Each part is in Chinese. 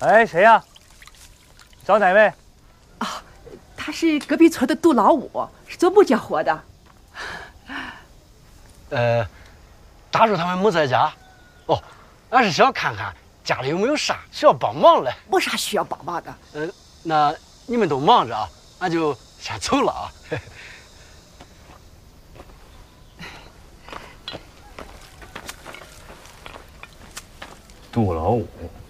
哎，谁呀？找哪位？ 啊，他是隔壁村的杜老五，是做木匠活的。 大叔他们没在家。哦，俺是想看看家里有没有啥需要帮忙嘞。 没啥需要帮忙的。 那你们都忙着啊，俺就先走了啊。 杜老五，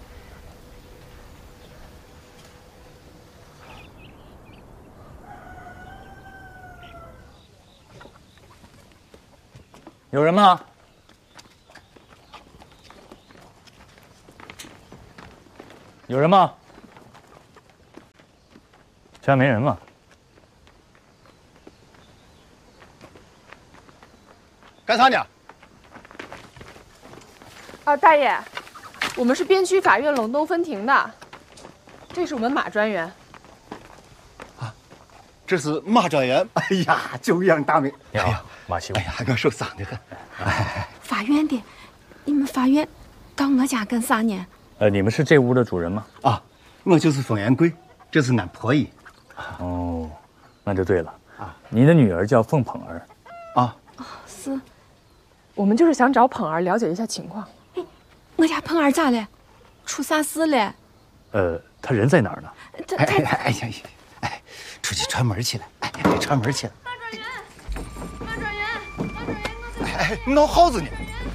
有人吗？有人吗？家没人吗？ 干啥呢？ 啊，大爷，我们是边区法院陇东分庭的，这是我们马专员。 这是马专员。哎呀，久仰大名。 你好，马西武。 哎呀，我受伤得很。 法院的，你们法院到我家干啥呢？ 你们是这屋的主人吗？ 啊，我就是冯延贵，这是俺婆姨。 哦，那就对了啊。你的女儿叫凤捧儿。 啊， 是。 我们就是想找捧儿了解一下情况。 我家捧儿咋了？出啥事了？ 他人在哪儿呢？ 哎呀，出去串门去了。哎，串门去了。 马专员， 哎，闹耗子呢。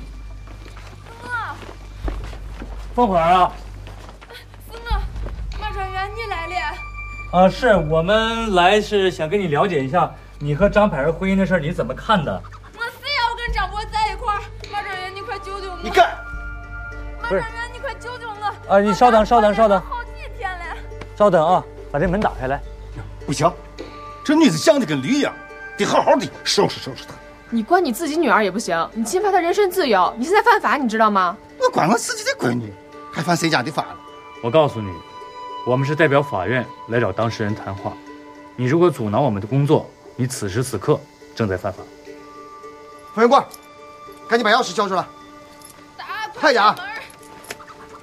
凤捧儿啊。 是我，马专员，你来了。 啊，是我们来是想跟你了解一下你和张牌儿婚姻的事，你怎么看的？ 我非要跟张博在一块儿，马专员，你快救救我！ 你干！ 马专员，你快救救我！ 啊，你稍等。 好几天了。 稍等啊，把这门打开来。 不行，这女子长得跟驴一样，得好好的收拾收拾她。 你管你自己女儿也不行，你侵犯她人身自由，你现在犯法，你知道吗？ 我管我自己的闺女，还犯谁家的法了？ 我告诉你，我们是代表法院来找当事人谈话。你如果阻挠我们的工作，你此时此刻正在犯法。 冯员官，赶紧把钥匙交出来，快点啊！